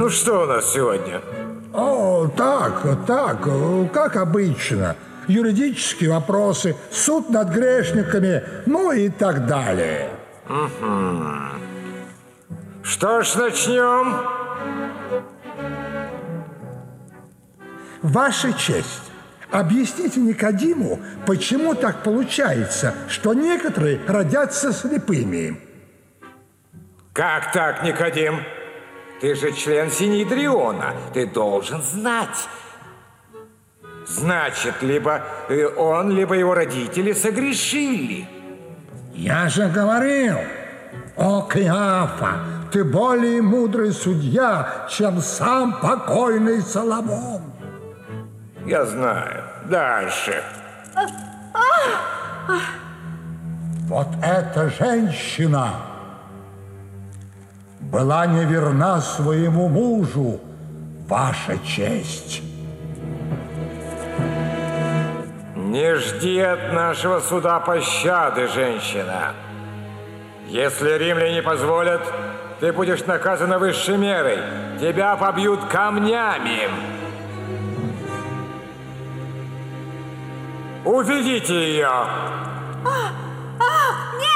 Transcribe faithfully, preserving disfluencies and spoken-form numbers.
Ну, что у нас сегодня? О, так, так, как обычно. Юридические вопросы, суд над грешниками, ну и так далее. Угу. Что ж, начнем. Ваша честь, объясните Никодиму, почему так получается, что некоторые родятся слепыми? Как так, Никодим? Ты же член Синедриона. Ты должен знать. Значит, либо он, либо его родители согрешили. Я же говорил, о, Каиафа, ты более мудрый судья, чем сам покойный Соломон. Я знаю. Дальше. Вот эта женщина была неверна своему мужу, ваша честь. Не жди от нашего суда пощады, женщина. Если римляне позволят, ты будешь наказана высшей мерой. Тебя побьют камнями. Уведите ее.